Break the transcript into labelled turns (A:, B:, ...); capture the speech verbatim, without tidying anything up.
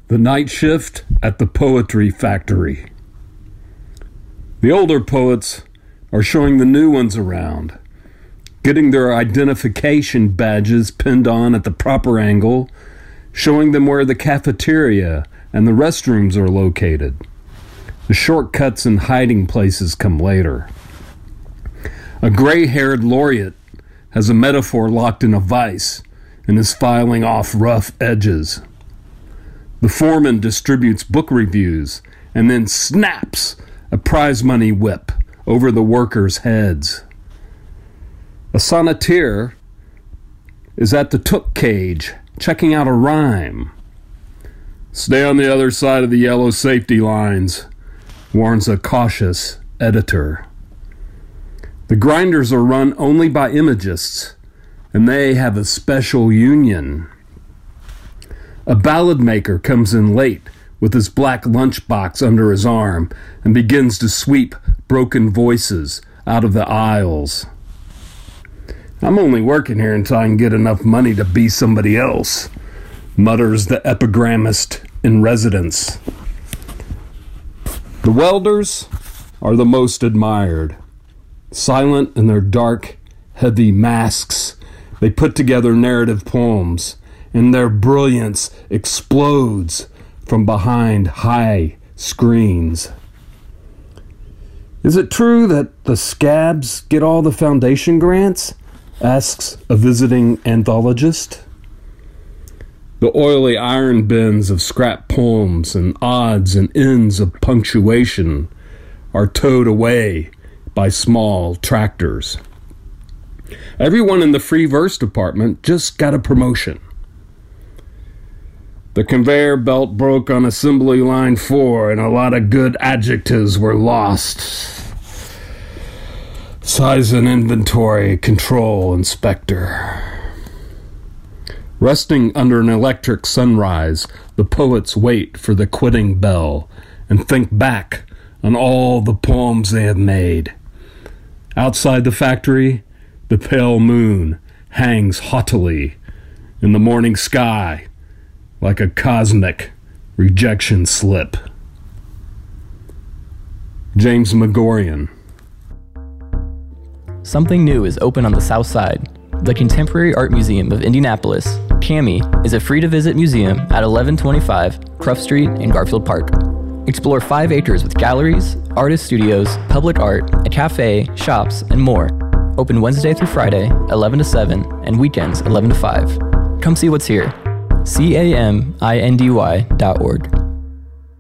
A: The Night Shift at the Poetry Factory. The older poets are showing the new ones around, getting their identification badges pinned on at the proper angle, showing them where the cafeteria and the restrooms are located. The shortcuts and hiding places come later. A gray-haired laureate has a metaphor locked in a vice and is filing off rough edges. The foreman distributes book reviews and then snaps a prize money whip over the workers' heads. A sonneteer is at the took cage checking out a rhyme. "Stay on the other side of the yellow safety lines," warns a cautious editor. The grinders are run only by imagists, and they have a special union. A ballad maker comes in late with his black lunchbox under his arm and begins to sweep broken voices out of the aisles. "I'm only working here until I can get enough money to be somebody else," mutters the epigrammist in residence. The welders are the most admired. Silent in their dark, heavy masks, they put together narrative poems, and their brilliance explodes from behind high screens. "Is it true that the scabs get all the foundation grants?" asks a visiting anthologist. The oily iron bins of scrap poems and odds and ends of punctuation are towed away by small tractors. Everyone in the free verse department just got a promotion. "The conveyor belt broke on assembly line four and a lot of good adjectives were lost. Size and inventory control inspector." Resting under an electric sunrise, the poets wait for the quitting bell and think back on all the poems they have made. Outside the factory, the pale moon hangs haughtily in the morning sky like a cosmic rejection slip. James McGorian.
B: Something new is open on the South Side. The Contemporary Art Museum of Indianapolis, C A M I, is a free-to-visit museum at eleven twenty-five Cruft Street in Garfield Park. Explore five acres with galleries, artist studios, public art, a cafe, shops, and more. Open Wednesday through Friday, eleven to seven, and weekends, eleven to five. Come see what's here. C A M I N D Y dot org.